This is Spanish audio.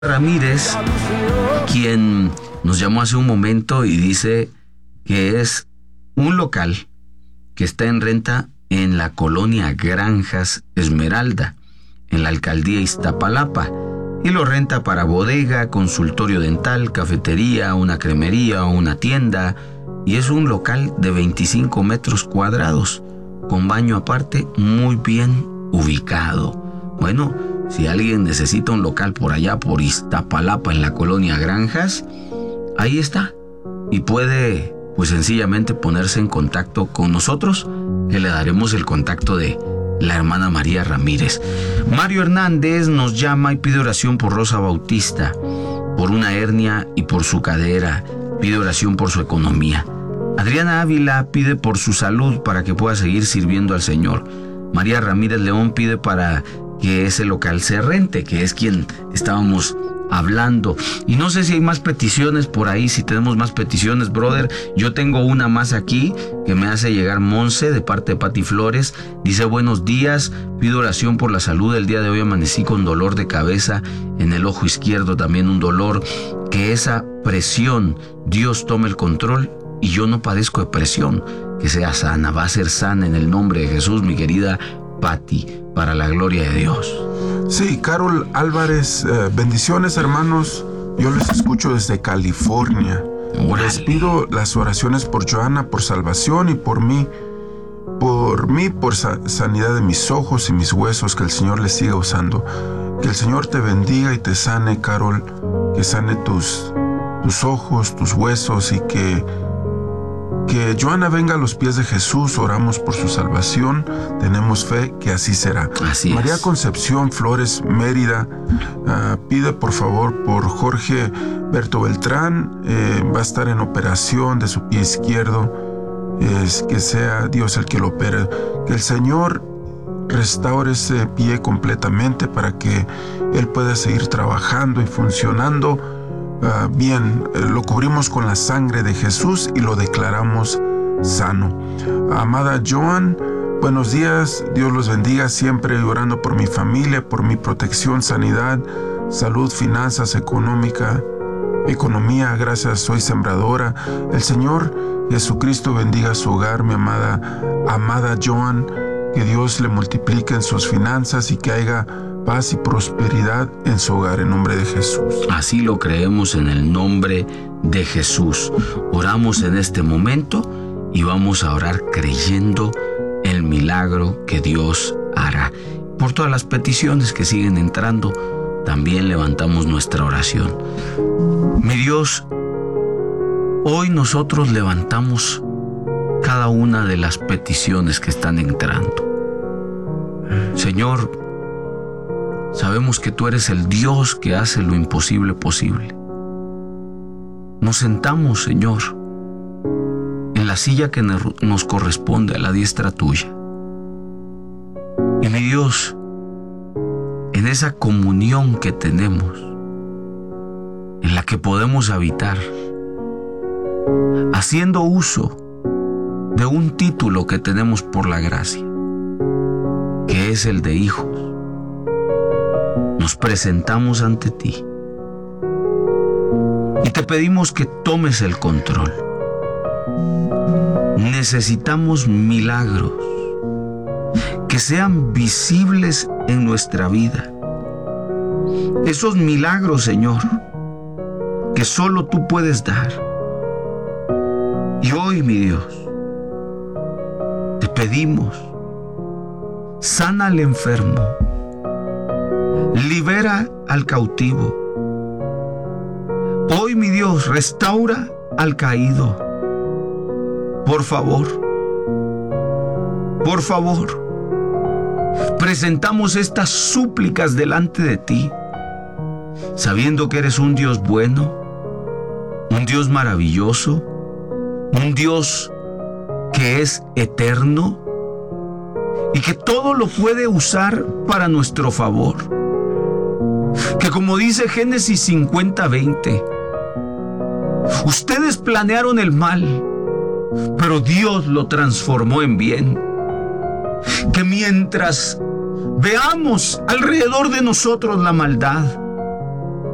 Ramírez, quien nos llamó hace un momento y dice que es un local que está en renta en la colonia Granjas Esmeralda, en la alcaldía Iztapalapa, y lo renta para bodega, consultorio dental, cafetería, una cremería o una tienda, y es un local de 25 metros cuadrados, con baño aparte, muy bien ubicado. Bueno, si alguien necesita un local por allá, por Iztapalapa, en la colonia Granjas, ahí está. Y puede, pues sencillamente ponerse en contacto con nosotros, que le daremos el contacto de la hermana María Ramírez. Mario Hernández nos llama y pide oración por Rosa Bautista, por una hernia y por su cadera. Pide oración por su economía. Adriana Ávila pide por su salud para que pueda seguir sirviendo al Señor. María Ramírez León pide para que ese local se rente, que es quien estábamos hablando. Y no sé si hay más peticiones por ahí, si tenemos más peticiones, brother. Yo tengo una más aquí que me hace llegar Monse de parte de Pati Flores. Dice: buenos días, pido oración por la salud. El día de hoy amanecí con dolor de cabeza en el ojo izquierdo, también un dolor. Que esa presión, Dios tome el control y yo no padezco de presión. Que sea sana, va a ser sana en el nombre de Jesús, mi querida Pati, para la gloria de Dios. Sí, Carol Álvarez, bendiciones, hermanos. Yo les escucho desde California. ¡Órale! Les pido las oraciones por Joana, por salvación, y por mí, por sanidad de mis ojos y mis huesos, que el Señor les siga usando. Que el Señor te bendiga y te sane, Carol, que sane tus ojos, tus huesos, y que Joana venga a los pies de Jesús. Oramos por su salvación, tenemos fe que así será. Así María es. Concepción Flores Mérida pide por favor por Jorge Berto Beltrán. Va a estar en operación de su pie izquierdo. Que sea Dios el que lo opere. Que el Señor restaure ese pie completamente para que él pueda seguir trabajando y funcionando bien. Lo cubrimos con la sangre de Jesús y lo declaramos sano. Amada Joan, buenos días, Dios los bendiga, siempre orando por mi familia, por mi protección, sanidad, salud, finanzas, económía. Gracias, soy sembradora. El Señor Jesucristo bendiga su hogar, mi amada Joan. Que Dios le multiplique en sus finanzas y que haya paz y prosperidad en su hogar, en nombre de Jesús. Así lo creemos en el nombre de Jesús. Oramos en este momento y vamos a orar creyendo el milagro que Dios hará. Por todas las peticiones que siguen entrando, también levantamos nuestra oración. Mi Dios, hoy nosotros levantamos cada una de las peticiones que están entrando. Señor, sabemos que tú eres el Dios que hace lo imposible posible. Nos sentamos, Señor, en la silla que nos corresponde a la diestra tuya. Y mi Dios, en esa comunión que tenemos, en la que podemos habitar, haciendo uso de un título que tenemos por la gracia, que es el de hijos, nos presentamos ante ti y te pedimos que tomes el control. Necesitamos milagros que sean visibles en nuestra vida. Esos milagros, Señor, que solo tú puedes dar. Y hoy, mi Dios, te pedimos, sana al enfermo, libera al cautivo. Hoy, mi Dios, restaura al caído. Por favor, presentamos estas súplicas delante de ti, sabiendo que eres un Dios bueno, un Dios maravilloso, un Dios que es eterno y que todo lo puede usar para nuestro favor. Que como dice Génesis 50:20, ustedes planearon el mal, pero Dios lo transformó en bien. Que mientras veamos alrededor de nosotros la maldad,